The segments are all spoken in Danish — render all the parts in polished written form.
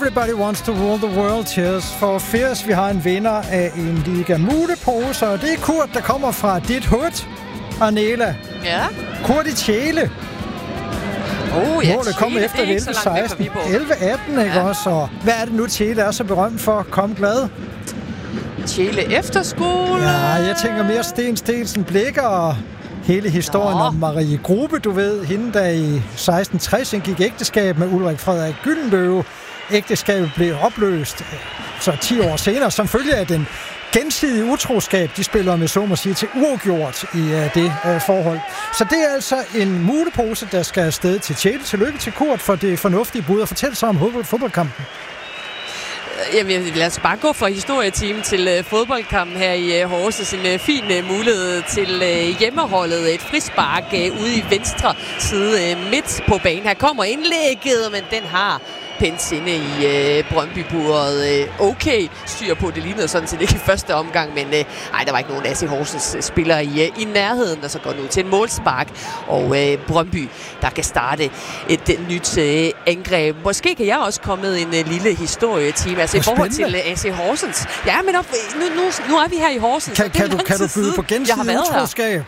Everybody Wants to Rule the World. Cheers for Fears. Vi har en vinder af en Liga Mule-pose, og det er Kurt, der kommer fra dit hood. Arnela. Ja. Kurt i Tjele. Ja, målet kom efter 11-16. 11-18, ikke også? Og hvad er det nu, Tjele er så berømt for? Kom glad. Tjele Efterskole. Ja, jeg tænker mere Sten Steensen Blikker og hele historien om Marie Grube, du ved. Hende, der i 1660 gik ægteskab med Ulrik Frederik Gyldenløve. Ægteskabet blev opløst så 10 år senere, som følge af den gensidige utroskab, de spiller med så må sige til uafgjort i det forhold. Så det er altså en mulepose, der skal afsted til Tjele. Tillykke til Kurt for det fornuftige bud, og fortæl så om fodboldkampen. Jamen, lad os bare gå fra historietimen til fodboldkampen her i Horsens. En fin mulighed til hjemmeholdet. Et frispark ude i venstre side midt på banen. Her kommer indlægget, men den har pænt inde i Brøndby-buret. Okay styr på. Det lignede sådan set ikke i første omgang, men der var ikke nogen AC Horsens spillere i nærheden, og så går det ud til en målspark. Og Brøndby, der kan starte et nyt angreb. Måske kan jeg også komme med en lille historietime. Altså i forhold til AC Horsens. Ja, men nu er vi her i Horsens. Kan du byde på gensidig utroskab?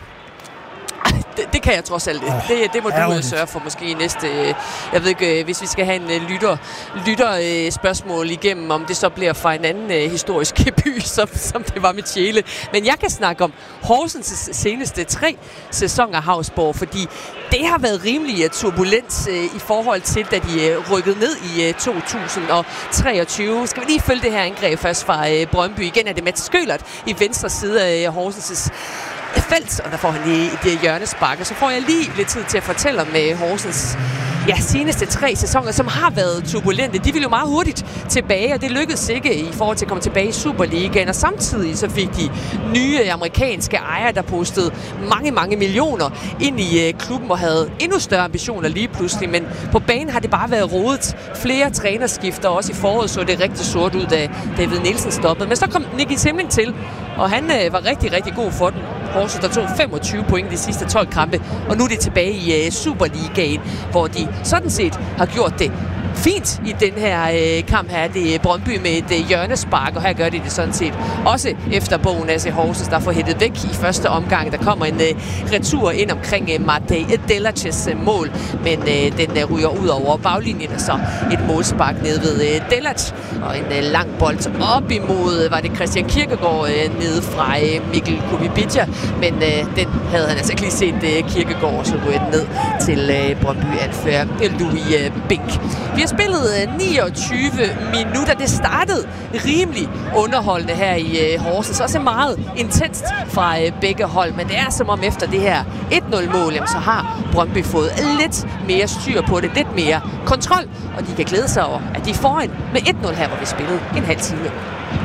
Det kan jeg trods alt. Det må du sørge for måske i næste... Jeg ved ikke, hvis vi skal have en lytterspørgsmål igennem, om det så bliver fra en anden historisk by, som det var med Tjele. Men jeg kan snakke om Horsens seneste 3 sæsoner Hausborg, fordi det har været rimelig turbulens i forhold til, da de rykkede ned i 2023. Skal vi lige følge det her angreb først fra Brøndby? Igen er det Mats Skølert i venstre side af Horsens' felt, og der får han lige et hjørnespark, og så får jeg lige lidt tid til at fortælle om Horsens seneste 3 sæsoner, som har været turbulente. De ville jo meget hurtigt tilbage, og det lykkedes ikke i forhold til at komme tilbage i Superligaen, og samtidig så fik de nye amerikanske ejere, der postede mange millioner ind i klubben og havde endnu større ambitioner lige pludselig, men på banen har det bare været rodet. Flere trænerskifter, også i foråret så det rigtig sort ud, da David Nielsen stoppede. Men så kom Nicky Simling til, og han var rigtig god for den. Horsens, der tog 25 point de sidste 12 kampe, og nu er det tilbage i Superligaen, hvor de sådan set har gjort det fint i den her kamp her. Det er Brøndby med et hjørnespark, og her gør de det sådan set også efter bogen AC Horsens, der får hættet væk i første omgang. Der kommer en retur ind omkring Martej Delaches mål, men den ryger ud over baglinjen, og så et målspark ned ved Delac, og en lang bold op imod, var det Christian Kirkegaard nede fra Mikkel Kubibidja, men den havde han altså ikke lige set Kirkegaard, så ryger den ned til Brøndby-anfører Louis Bink. Vi har spillet 29 minutter. Det startede rimelig underholdende her i Horsens. Også meget intenst fra begge hold, men det er som om efter det her 1-0-mål, så har Brøndby fået lidt mere styr på det, lidt mere kontrol, og de kan glæde sig over, at de er foran med 1-0 her, hvor vi spillede en halv time.